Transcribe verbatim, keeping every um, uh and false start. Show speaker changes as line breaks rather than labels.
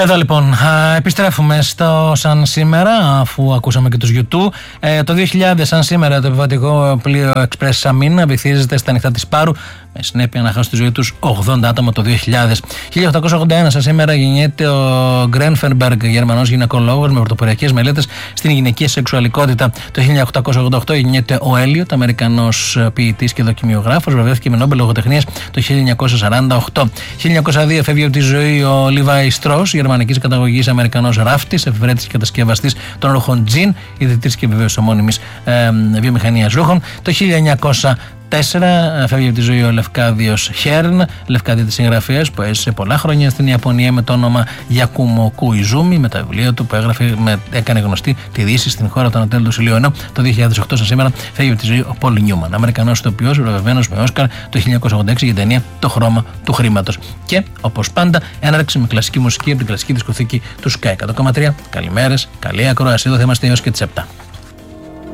Εδώ λοιπόν, α, επιστρέφουμε στο σαν σήμερα, αφού ακούσαμε και τους γιου τού. Ε, το δύο χιλιάδες, σαν σήμερα, το επιβατικό πλοίο Express Σαμίνα βυθίζεται στα νυχτά της Πάρου, με συνέπεια να χάσουν τη ζωή τους ογδόντα άτομα το δύο χιλιάδες. χίλια οκτακόσια ογδόντα ένα, σαν σήμερα, γεννιέται ο Γκρένφερμπεργκ, Γερμανός γυναικολόγος με πρωτοποριακές μελέτες στην γυναικεία σεξουαλικότητα. Το χίλια οκτακόσια ογδόντα οκτώ γεννιέται ο Έλιοτ, Αμερικανός ποιητής και δοκιμιογράφος, βραβεύτηκε με Νόμπελ λογοτεχνίας το χίλια εννιακόσια σαράντα οκτώ. χίλια εννιακόσια δύο φεύγει από τη ζωή ο Λίβαϊ Στρος, γερμανικής καταγωγής Αμερικανός ράφτης, εφευρέτης και κατασκευαστής των ρούχων τζιν, ιδρυτής και βεβαίως ομώνυμης ε, βιομηχανίας ρούχων. Το χίλια εννιακόσια τέσσερα φεύγει από τη ζωή ο Λευκάδιος Χέρν, Λευκάδιος συγγραφέας που έζησε πολλά χρόνια στην Ιαπωνία με το όνομα Γιακούμο Κουιζούμι, με τα βιβλία του που έγραφε, με, έκανε γνωστή τη Δύση στην χώρα των ατέλειων του ηλίου. Ενώ το δύο χιλιάδες οκτώ, σαν σήμερα, φεύγει από τη ζωή ο Πολ Νιούμαν, Αμερικανός ηθοποιός, βραβευμένος με Όσκαρ το χίλια εννιακόσια ογδόντα έξι για την ταινία Το χρώμα του χρήματος. Και όπως πάντα, έναρξη με κλασική μουσική από την κλασική δισκοθήκη του Sky εκατό κόμμα τρία. Καλημέρες, καλή ακρόαση, εδώ θα είμαστε έως και τις επτά.